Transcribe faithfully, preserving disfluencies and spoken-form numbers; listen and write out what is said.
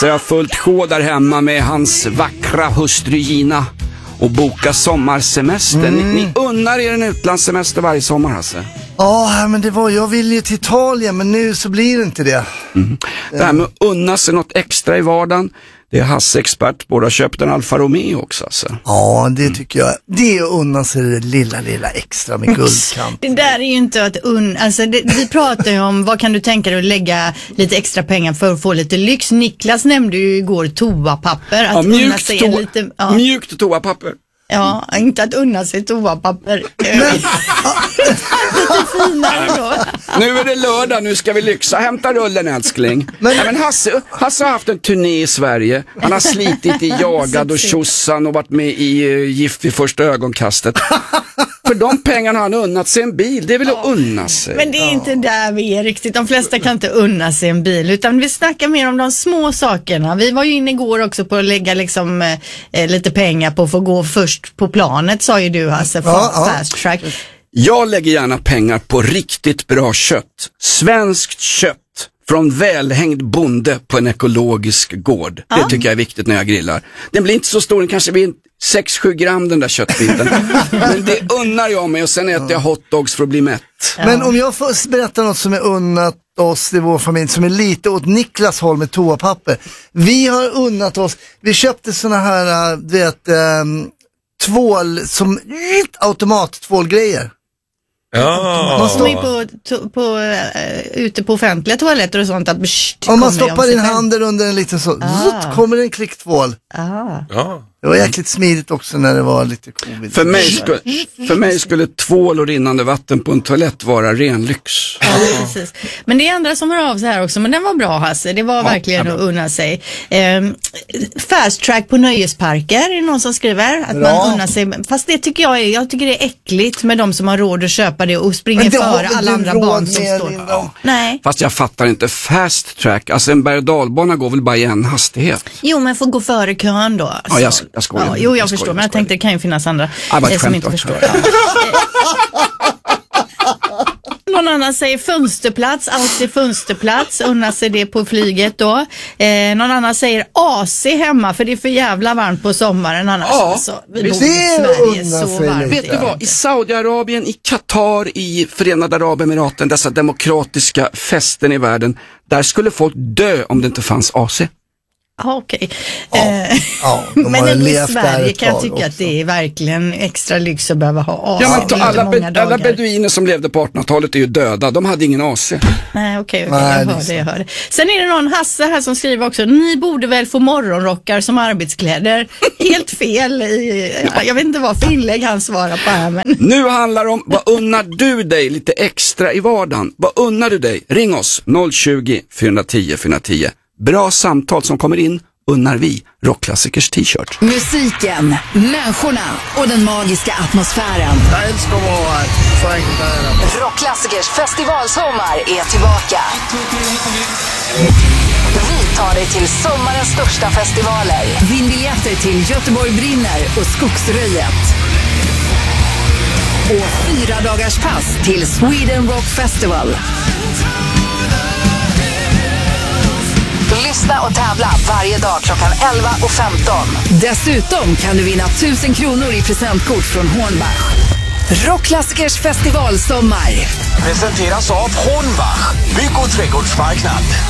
Jag har fullt sjå där hemma med hans vackra hustru Gina och boka sommarsemester. Mm. Ni, ni unnar er en utlandssemester varje sommar, alltså. Ja, men det var, jag vill ju till Italien, men nu så blir det inte det. Mm. Det här med att unna sig något extra i vardagen, det är Hasse expert. Båda köpt en Alfa Romeo också, alltså. Ja, det tycker jag. Det är att unna sig det lilla, lilla extra med guldkant. Det där är ju inte att unna, alltså det, vi pratar ju om vad kan du tänka dig att lägga lite extra pengar för att få lite lyx. Niklas nämnde ju igår toapapper. Att ja, mjukt, unna to- lite, ja. mjukt toapapper. Ja, inte att unna sig toapapper. Men, lite finare då. Nu är det lördag, nu ska vi lyxa. Hämta rullen, älskling. Men, ja, men Hasse, Hasse har haft en turné i Sverige. Han har slitit i Jagad och Tjossan och varit med i uh, Gift vid första ögonkastet. För de pengarna har han unnat sig en bil. Det är väl att unna sig. Men det är inte där vi är riktigt. De flesta kan inte unna sig en bil. Utan vi snackar mer om de små sakerna. Vi var ju inne igår också på att lägga liksom, eh, lite pengar på att få gå först på planet, sa ju du, Hasse, ja, ja. Fast Track. Jag lägger gärna pengar på riktigt bra kött. Svenskt kött från välhängd bonde på en ekologisk gård. Ja. Det tycker jag är viktigt när jag grillar. Den blir inte så stor, den kanske blir sex sju gram den där köttbiten. Men det unnar jag mig och sen äter jag hotdogs för att bli mätt. Ja. Men om jag får berätta något som är unnat oss i vår familj, som är lite åt Niklas håll med toapapper. Vi har unnat oss, vi köpte såna här, du vet, um, tvål, som automat-tvålgrejer. Ja. Man står ju på, to, på, uh, ute på offentliga toaletter och sånt. Att bst, om man stoppar in handen under en liten så, ah. Zut, kommer det en klicktvål. Ah. Ja. Det var jäkligt smidigt också när det var lite covid. För mig, skulle, för mig skulle tvål och rinnande vatten på en toalett vara ren lyx. Ja, precis. Men det är andra som hör av sig här också. Men den var bra, Hasse. Det var ja, verkligen att unna sig. Um, fast track på nöjesparker är det någon som skriver. Att bra. Man unnar sig. Fast det tycker jag är, jag tycker det är äckligt med de som har råd att köpa det och springer före alla andra barn som står. Ja. Nej. Fast jag fattar inte. Fast track, alltså en berg- och dalbana går väl bara i en hastighet. Jo, men får gå före kön då. Alltså. Ja, jag, jag skojar. Ja, jo, jag, jag förstår, skojar, men jag tänkte det kan ju finnas andra ah, eh, som inte förstår. Ja. Någon annan säger fönsterplats, alltid fönsterplats, unna sig det på flyget då. Eh, någon annan säger A C hemma för det är för jävla varmt på sommaren annars. Ja, alltså, vi bor i Sverige så varmt. Vet du vad, i Saudiarabien, i Qatar, i Förenade Arabemiraten, dessa demokratiska fästen i världen, där skulle folk dö om det inte fanns A C. Ja, okej. Ja, eh, ja, men i Sverige kan jag tycka också att det är verkligen extra lyx att behöva ha A C. Ja, men alla, be- alla dagar. beduiner som levde på artonhundratalet är ju döda. De hade ingen A C. Nej, okej, okay, okay, jag hörde, jag hörde. Sen är det någon Hasse här som skriver också, ni borde väl få morgonrockar som arbetskläder. Helt fel. I, jag vet inte vad för inlägg han svarar på här. Men... Nu handlar det om, vad unnar du dig lite extra i vardagen? Vad unnar du dig? Ring oss noll tjugo, fyra tio, fyra tio. Bra samtal som kommer in unnar vi Rockklassikers t-shirt. Musiken, människorna och den magiska atmosfären. Jag älskar att vara här. Så enkelt är det. Rockklassikers festivalsommar är tillbaka. Vi tar dig till sommarens största festivaler. Vinn biljetter till Göteborg brinner och Skogsröjet. Och fyra dagars pass till Sweden Rock Festival. Lyssna och tävla varje dag klockan elva och femton. Dessutom kan du vinna tusen kronor i presentkort från Hornbach. Rockklassikers festivalsommar presenteras av Hornbach, bygg- och trädgårdsmarknad.